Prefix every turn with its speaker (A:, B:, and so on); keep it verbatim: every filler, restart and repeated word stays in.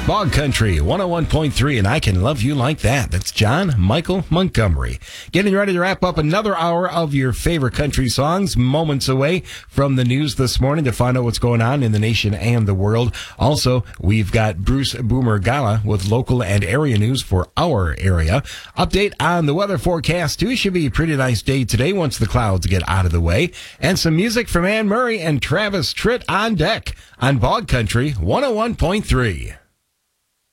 A: Bog Country one oh one point three, and I Can Love You Like That. That's John Michael Montgomery. Getting ready to wrap up another hour of your favorite country songs, moments away from the news this morning to find out what's going on in the nation and the world. Also, we've got Bruce Boomer Gala with local and area news for our area. Update on the weather forecast, too. Should be a pretty nice day today once the clouds get out of the way. And some music from Anne Murray and Travis Tritt on deck on Bog Country one oh one point three.